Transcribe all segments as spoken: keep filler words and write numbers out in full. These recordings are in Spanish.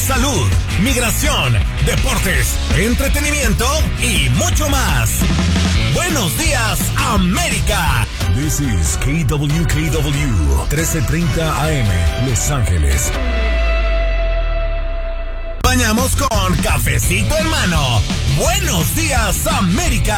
salud, migración, deportes, entretenimiento y mucho más. Buenos días, América. This is K W K W, trece treinta A M, Los Ángeles. Bañamos con cafecito en mano. Buenos días, América.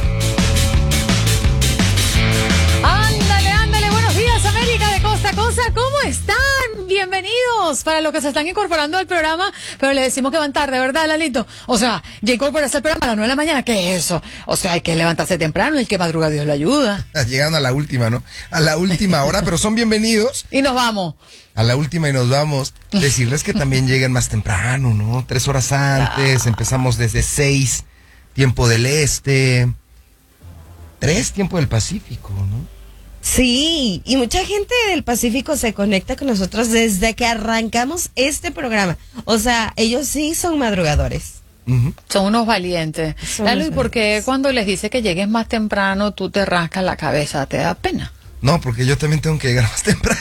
Ándale, ándale, buenos días, América de costa a costa, ¿cómo están? Bienvenidos para los que se están incorporando al programa, pero le decimos que van tarde, ¿verdad, Lalito? O sea, ya incorporaste al programa a las nueve de la mañana, ¿qué es eso? O sea, hay que levantarse temprano, el que madruga Dios le ayuda. Llegando a la última, ¿no? A la última hora, pero son bienvenidos. Y nos vamos. A la última y nos vamos. Decirles que también lleguen más temprano, ¿no? Tres horas antes, empezamos desde seis, tiempo del este, tres, tiempo del Pacífico, ¿no? Sí, y mucha gente del Pacífico se conecta con nosotros desde que arrancamos este programa. O sea, ellos sí son madrugadores. Uh-huh. Son unos valientes. Son Lalo, ¿y por qué cuando les dice que llegues más temprano tú te rascas la cabeza? ¿Te da pena? No, porque yo también tengo que llegar más temprano.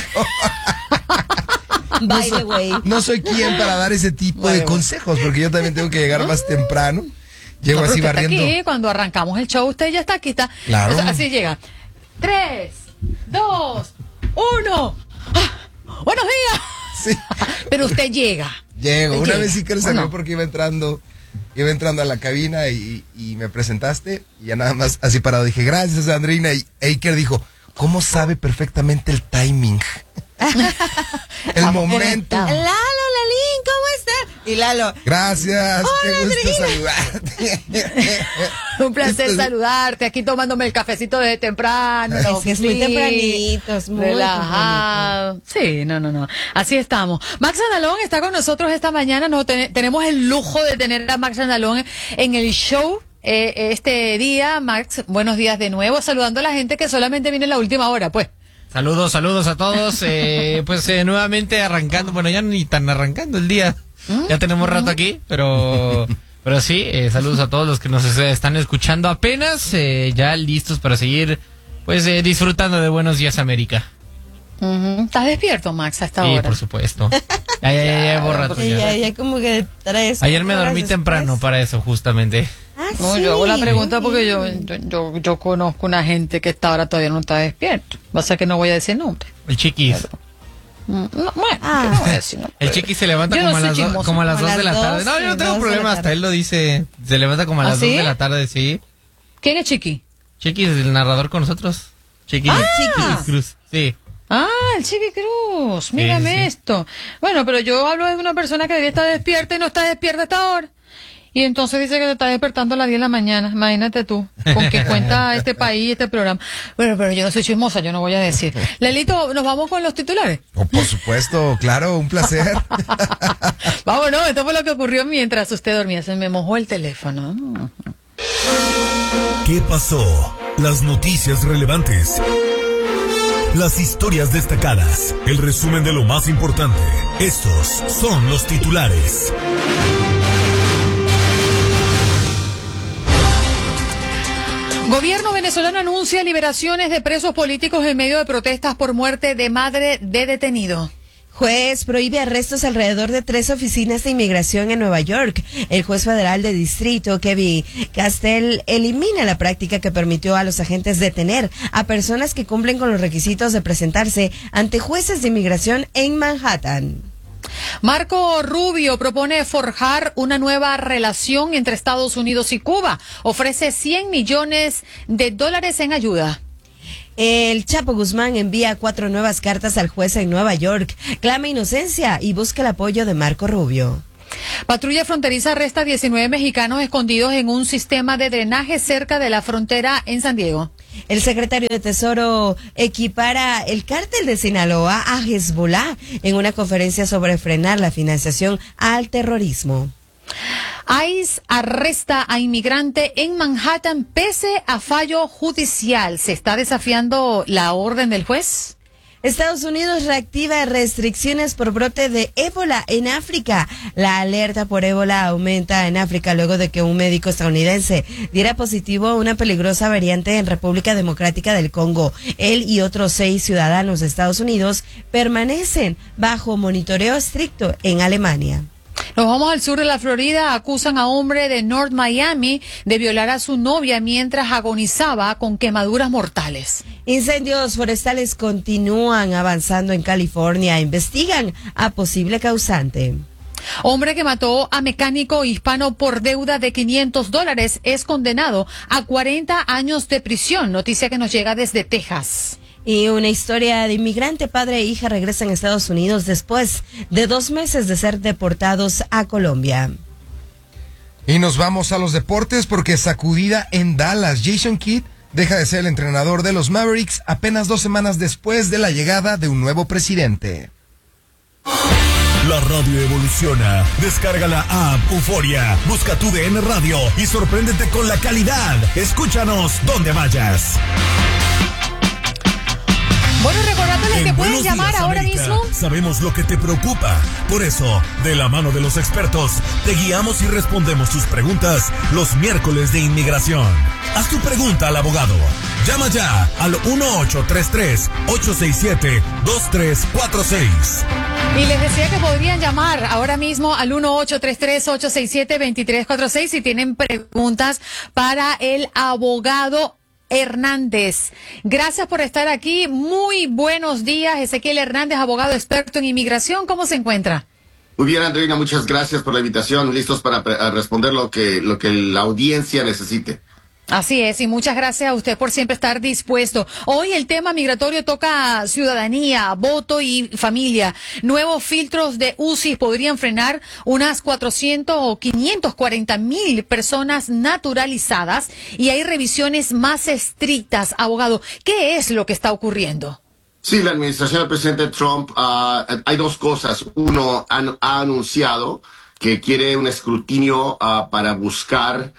By the way. No soy quien para dar ese tipo de consejos, porque yo también tengo que llegar más temprano. Llego no, así usted barriendo. Está aquí, cuando arrancamos el show, usted ya está aquí, está. Claro. O sea, así llega. Tres, dos, uno. ¡Ah! ¡Buenos días! Sí. Pero usted llega. Llego. Una llega. vez sí que le salió no? porque iba entrando, iba entrando a la cabina y, y me presentaste y ya nada más así parado dije, gracias, Andreina. Y Eiker dijo, ¿cómo sabe perfectamente el timing? El momento. Lalo, Lalín, ¿cómo estás? Y Lalo, gracias, hola, qué gusto Andreina. saludarte. Un placer Esto... saludarte, aquí tomándome el cafecito de temprano. Ay, sí, es muy tempranitos, muy relajado. Sí, no, no, no. Así estamos. Max Andalón está con nosotros esta mañana. Nos ten- tenemos el lujo de tener a Max Andalón en el show. Eh, este día, Max, buenos días de nuevo, saludando a la gente que solamente viene en la última hora, pues. Saludos, saludos a todos, eh, pues eh, nuevamente arrancando, bueno, ya ni tan arrancando el día, ya tenemos rato aquí, pero pero sí, eh, saludos a todos los que nos están escuchando apenas, eh, ya listos para seguir, pues eh, disfrutando de Buenos Días América. Uh-huh. ¿Estás despierto, Max, a esta sí, hora? Sí, por supuesto. Ya, ya, ya, ya, llevo rato ya. Ya, ya como que tres. Ayer me dormí temprano para eso, justamente. Ah, no, sí. yo hago la pregunta porque yo, yo, yo, yo conozco una gente que esta hora todavía no está despierto. Va a ser que no voy a decir nombre. El Chiquis. Pero, no, bueno, ah. no voy a decir nombre. El Chiquis se levanta yo como, no a las do, como a las como dos de la las tarde. dos, No, yo no tengo dos problema, hasta él lo dice. Se levanta como a ¿Ah, las sí? dos de la tarde, sí. ¿Quién es Chiqui? Chiquis, el narrador con nosotros. Chiquis. Ah, Chiquis Cruz, sí. Ah, el Chiqui Cruz, mírame sí, sí. esto. Bueno, pero yo hablo de una persona que debería estar despierta y no está despierta hasta ahora. Y entonces dice que te está despertando a las diez de la mañana. Imagínate tú, con qué cuenta este país, este programa. Bueno, pero yo no soy chismosa, yo no voy a decir. Lelito, ¿nos vamos con los titulares? Oh, por supuesto, claro, un placer. Vámonos, esto fue lo que ocurrió mientras usted dormía. Se me mojó el teléfono. ¿Qué pasó? Las noticias relevantes. Las historias destacadas. El resumen de lo más importante. Estos son los titulares. Gobierno venezolano anuncia liberaciones de presos políticos en medio de protestas por muerte de madre de detenido. Juez prohíbe arrestos alrededor de tres oficinas de inmigración en Nueva York. El juez federal de distrito, Kevin Castell, elimina la práctica que permitió a los agentes detener a personas que cumplen con los requisitos de presentarse ante jueces de inmigración en Manhattan. Marco Rubio propone forjar una nueva relación entre Estados Unidos y Cuba. Ofrece cien millones de dólares en ayuda. El Chapo Guzmán envía cuatro nuevas cartas al juez en Nueva York, clama inocencia y busca el apoyo de Marco Rubio. Patrulla fronteriza arresta a diecinueve mexicanos escondidos en un sistema de drenaje cerca de la frontera en San Diego. El secretario de Tesoro equipara el cártel de Sinaloa a Hezbollah en una conferencia sobre frenar la financiación al terrorismo. ICE arresta a inmigrante en Manhattan pese a fallo judicial. ¿Se está desafiando la orden del juez? Estados Unidos reactiva restricciones por brote de ébola en África. La alerta por ébola aumenta en África luego de que un médico estadounidense diera positivo a una peligrosa variante en República Democrática del Congo. Él y otros seis ciudadanos de Estados Unidos permanecen bajo monitoreo estricto en Alemania. Nos vamos al sur de la Florida. Acusan a hombre de North Miami de violar a su novia mientras agonizaba con quemaduras mortales. Incendios forestales continúan avanzando en California. Investigan a posible causante. Hombre que mató a mecánico hispano por deuda de quinientos dólares es condenado a cuarenta años de prisión. Noticia que nos llega desde Texas. Y una historia de inmigrante, padre e hija regresan a Estados Unidos después de dos meses de ser deportados a Colombia. Y nos vamos a los deportes porque sacudida en Dallas. Jason Kidd deja de ser el entrenador de los Mavericks apenas dos semanas después de la llegada de un nuevo presidente. La radio evoluciona. Descarga la app Euforia. Busca tu D N Radio y sorpréndete con la calidad. Escúchanos donde vayas. Bueno, recordándoles En que pueden Buenos llamar Días, ahora América, mismo. Sabemos lo que te preocupa. Por eso, de la mano de los expertos, te guiamos y respondemos tus preguntas los miércoles de inmigración. Haz tu pregunta al abogado. Llama ya al uno ocho tres tres, ocho seis siete, dos tres cuatro seis. Y les decía que podrían llamar ahora mismo al uno ocho tres tres, ocho seis siete, dos tres cuatro seis si tienen preguntas para el abogado Hernández. Gracias por estar aquí. Muy buenos días, Ezequiel Hernández, abogado experto en inmigración. ¿Cómo se encuentra? Muy bien, Andreina, muchas gracias por la invitación. Listos para pre- a responder lo que, lo que la audiencia necesite. Así es, y muchas gracias a usted por siempre estar dispuesto. Hoy el tema migratorio toca ciudadanía, voto y familia. Nuevos filtros de U C I podrían frenar unas cuatrocientos o quinientos cuarenta mil personas naturalizadas y hay revisiones más estrictas. Abogado, ¿qué es lo que está ocurriendo? Sí, la administración del presidente Trump, uh, hay dos cosas. Uno, han, ha anunciado que quiere un escrutinio uh, para buscar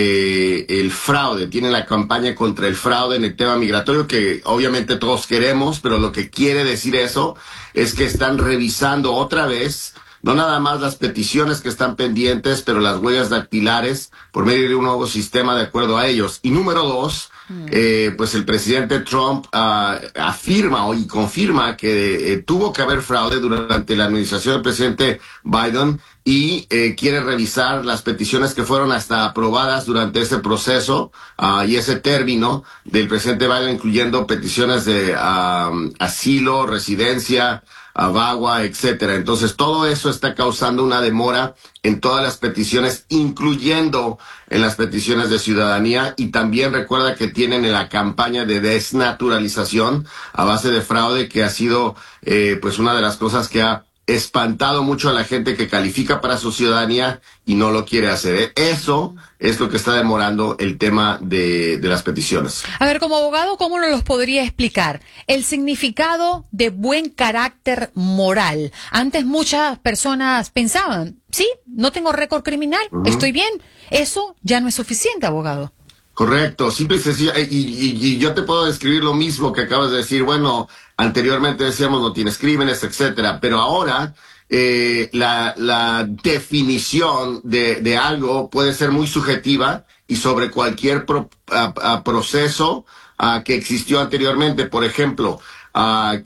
eh, el fraude. Tiene la campaña contra el fraude en el tema migratorio, que obviamente todos queremos, pero lo que quiere decir eso es que están revisando otra vez no nada más las peticiones que están pendientes, pero las huellas dactilares por medio de un nuevo sistema de acuerdo a ellos. Y número dos, mm. eh, pues el presidente Trump uh, afirma y confirma que eh, tuvo que haber fraude durante la administración del presidente Biden y eh, quiere revisar las peticiones que fueron hasta aprobadas durante ese proceso uh, y ese término del presidente Biden, incluyendo peticiones de uh, asilo, residencia, a Bagua, etcétera. Entonces, todo eso está causando una demora en todas las peticiones, incluyendo en las peticiones de ciudadanía. Y también recuerda que tienen la campaña de desnaturalización a base de fraude, que ha sido eh, pues una de las cosas que ha espantado mucho a la gente que califica para su ciudadanía y no lo quiere hacer. Eso es lo que está demorando el tema de, de las peticiones. A ver, como abogado, ¿cómo nos los podría explicar? El significado de buen carácter moral. Antes muchas personas pensaban, sí, no tengo récord criminal, uh-huh. estoy bien. Eso ya no es suficiente, abogado. Correcto, simple y sencillo. Y, y, y yo te puedo describir lo mismo que acabas de decir. Bueno, anteriormente decíamos no tienes crímenes, etcétera, pero ahora eh, la, la definición de, de algo puede ser muy subjetiva y sobre cualquier pro, a, a proceso a, que existió anteriormente. Por ejemplo, a,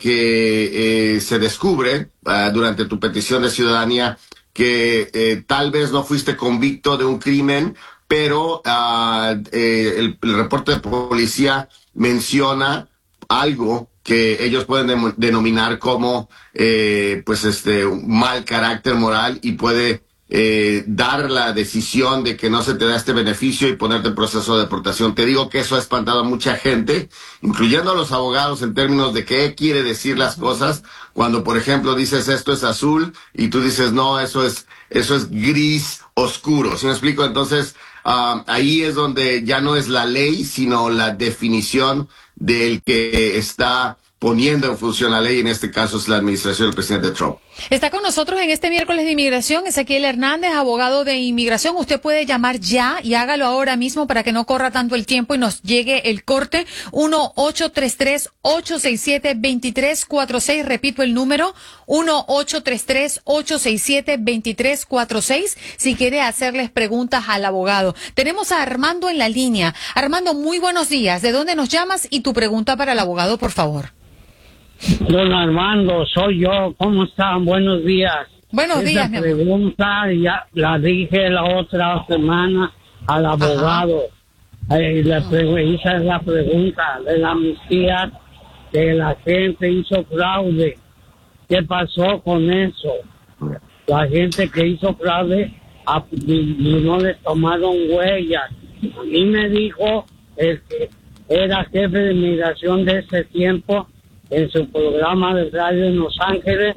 que eh, se descubre a, durante tu petición de ciudadanía que eh, tal vez no fuiste convicto de un crimen, pero uh, eh, el, el reporte de policía menciona algo que ellos pueden de, denominar como eh, pues este un mal carácter moral y puede eh, dar la decisión de que no se te da este beneficio y ponerte en proceso de deportación. Te digo que eso ha espantado a mucha gente, incluyendo a los abogados, en términos de qué quiere decir las cosas cuando, por ejemplo, dices esto es azul y tú dices no, eso es eso es gris oscuro. ¿Sí me explico? Entonces Uh, ahí es donde ya no es la ley, sino la definición del que está poniendo en función la ley, en este caso es la administración del presidente Trump. Está con nosotros en este miércoles de inmigración Ezequiel Hernández, abogado de inmigración. Usted puede llamar ya y hágalo ahora mismo para que no corra tanto el tiempo y nos llegue el corte. uno ocho tres tres, ocho seis siete, dos tres cuatro seis. Repito el número, uno ocho tres tres, ocho seis siete, dos tres cuatro seis, si quiere hacerles preguntas al abogado. Tenemos a Armando en la línea. Armando, muy buenos días. ¿De dónde nos llamas? Y tu pregunta para el abogado, por favor. Don Armando, soy yo. ¿Cómo están? Buenos días. Buenos Esa días, mi amor. pregunta ya la dije la otra semana al abogado. Eh, le pre- esa es la pregunta de la amnistía, que la gente hizo fraude. ¿Qué pasó con eso? La gente que hizo fraude a- y, y no les tomaron huellas. A mí me dijo el que era jefe de inmigración de ese tiempo en su programa de radio en Los Ángeles,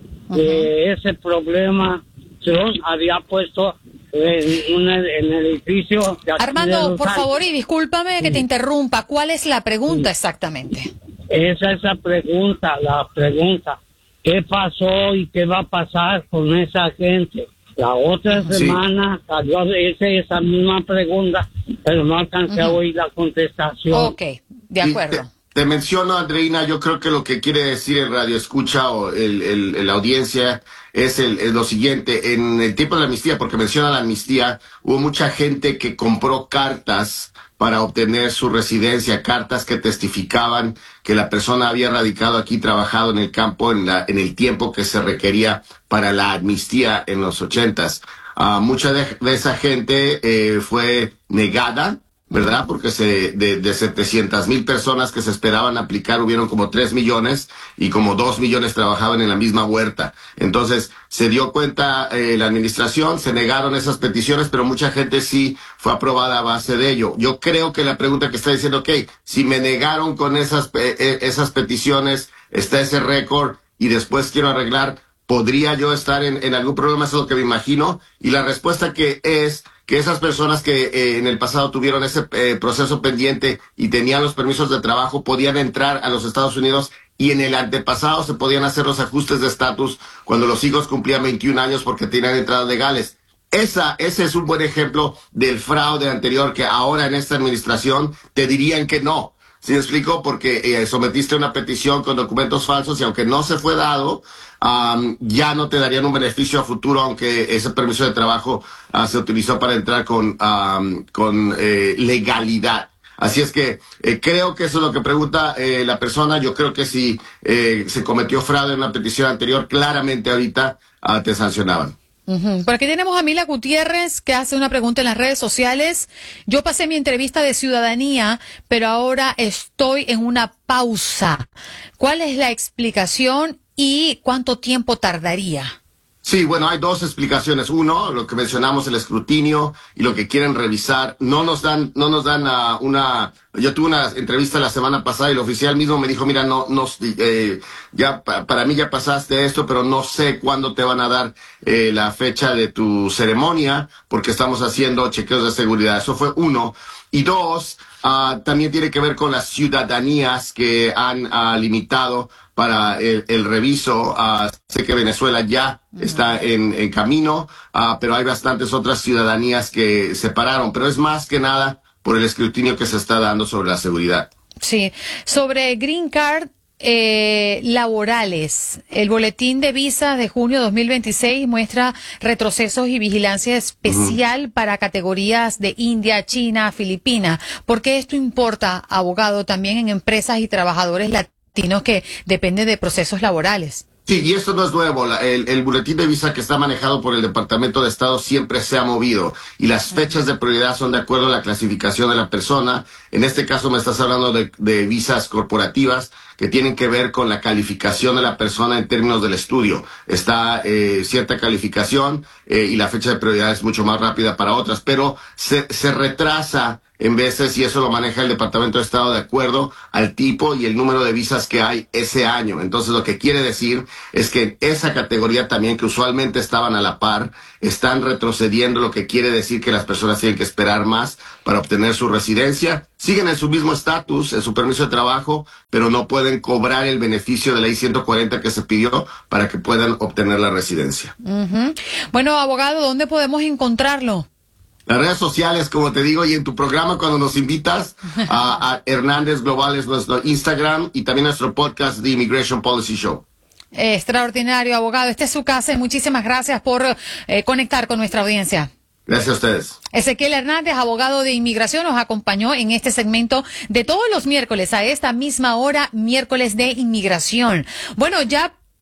que ese problema Trump había puesto en, una, en el edificio de aquí de Armando, Los por Ángeles. favor, y discúlpame que te interrumpa. ¿Cuál es la pregunta exactamente? Esa es la pregunta, la pregunta. ¿Qué pasó y qué va a pasar con esa gente? La otra Sí. semana salió esa, esa misma pregunta, pero no alcancé a oír la contestación. Ok, de Y acuerdo. Te, te menciono, Andreina, yo creo que lo que quiere decir el radio escucha o el, el, el- la audiencia es, el, es lo siguiente. En el tiempo de la amnistía, porque menciona la amnistía, hubo mucha gente que compró cartas para obtener su residencia, cartas que testificaban que la persona había radicado aquí, trabajado en el campo en, la, en el tiempo que se requería para la amnistía en los ochentas. Ah, mucha de, de esa gente eh, fue negada, ¿verdad? Porque se, de, de setecientas mil personas que se esperaban aplicar, hubieron como tres millones y como dos millones trabajaban en la misma huerta. Entonces, se dio cuenta eh, la administración, se negaron esas peticiones, pero mucha gente sí fue aprobada a base de ello. Yo creo que la pregunta que está diciendo, ok, si me negaron con esas, eh, eh, esas peticiones, está ese récord y después quiero arreglar, ¿podría yo estar en, en algún problema? Eso es lo que me imagino. Y la respuesta que es que esas personas que eh, en el pasado tuvieron ese eh, proceso pendiente y tenían los permisos de trabajo podían entrar a los Estados Unidos y en el antepasado se podían hacer los ajustes de estatus cuando los hijos cumplían veintiún años porque tenían entradas legales. Esa, ese es un buen ejemplo del fraude anterior que ahora en esta administración te dirían que no. ¿Sí me explico? Porque eh, sometiste una petición con documentos falsos y aunque no se fue dado, um, ya no te darían un beneficio a futuro, aunque ese permiso de trabajo uh, se utilizó para entrar con, um, con eh, legalidad. Así es que eh, creo que eso es lo que pregunta eh, la persona. Yo creo que si eh, se cometió fraude en una petición anterior, claramente ahorita uh, te sancionaban. Ujú. Por aquí tenemos a Mila Gutiérrez que hace una pregunta en las redes sociales. Yo pasé mi entrevista de ciudadanía, pero ahora estoy en una pausa. ¿Cuál es la explicación y cuánto tiempo tardaría? Sí, bueno, hay dos explicaciones. Uno, lo que mencionamos, el escrutinio y lo que quieren revisar. No nos dan, no nos dan uh, una... Yo tuve una entrevista la semana pasada y el oficial mismo me dijo, mira, no, no, eh, ya pa, para mí ya pasaste esto, pero no sé cuándo te van a dar eh, la fecha de tu ceremonia, porque estamos haciendo chequeos de seguridad. Eso fue uno. Y dos, uh, también tiene que ver con las ciudadanías que han uh, limitado para el, el reviso. Uh, sé que Venezuela ya está en, en camino, uh, pero hay bastantes otras ciudadanías que se pararon, pero es más que nada por el escrutinio que se está dando sobre la seguridad. Sí, sobre Green Card eh, laborales, el boletín de visas de junio dos mil veintiséis muestra retrocesos y vigilancia especial uh-huh. para categorías de India, China, Filipinas. ¿Por qué esto importa, abogado, también en empresas y trabajadores latinos que dependen de procesos laborales? Sí, y esto no es nuevo. La, el, el boletín de visa que está manejado por el Departamento de Estado siempre se ha movido y las fechas de prioridad son de acuerdo a la clasificación de la persona. En este caso me estás hablando de, de visas corporativas que tienen que ver con la calificación de la persona en términos del estudio. Está eh, cierta calificación eh, y la fecha de prioridad es mucho más rápida para otras, pero se, se retrasa en veces y eso lo maneja el Departamento de Estado de acuerdo al tipo y el número de visas que hay ese año. Entonces lo que quiere decir es que en esa categoría también que usualmente estaban a la par, están retrocediendo, lo que quiere decir que las personas tienen que esperar más para obtener su residencia. Siguen en su mismo estatus, en su permiso de trabajo, pero no pueden cobrar el beneficio de ley ciento cuarenta que se pidió para que puedan obtener la residencia. Uh-huh. Bueno, abogado, ¿dónde podemos encontrarlo? Las redes sociales, como te digo, y en tu programa cuando nos invitas a, a Hernández Global es nuestro Instagram y también nuestro podcast The Immigration Policy Show. Extraordinario, abogado. Esta es su casa y muchísimas gracias por eh, conectar con nuestra audiencia. Gracias a ustedes. Ezequiel Hernández, abogado de inmigración, nos acompañó en este segmento de todos los miércoles a esta misma hora, miércoles de inmigración. Bueno, ya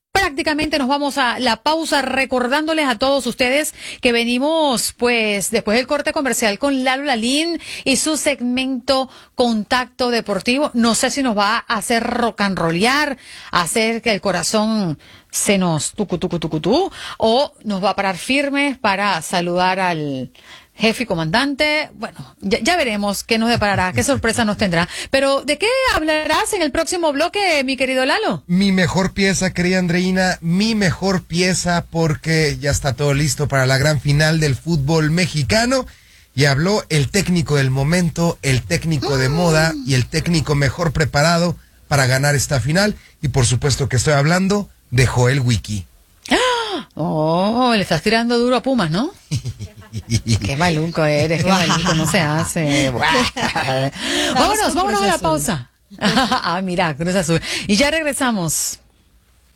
prácticamente nos vamos a la pausa recordándoles a todos ustedes que venimos pues después del corte comercial con Lalo Lalín y su segmento Contacto Deportivo. No sé si nos va a hacer rock and rollear, hacer que el corazón se nos tucu tucu tucu tu, o nos va a parar firmes para saludar al jefe y comandante. Bueno, ya, ya veremos qué nos deparará, qué sorpresa nos tendrá. Pero, ¿de qué hablarás en el próximo bloque, mi querido Lalo? Mi mejor pieza, querida Andreina, mi mejor pieza, porque ya está todo listo para la gran final del fútbol mexicano. Y habló el técnico del momento, el técnico de moda y el técnico mejor preparado para ganar esta final. Y por supuesto que estoy hablando de Joel Wiki. Oh, le estás tirando duro a Pumas, ¿no? Qué maluco eres, qué maluco, no se hace. vámonos, vámonos a la pausa. Ah, mira, Cruz Azul. Y ya regresamos.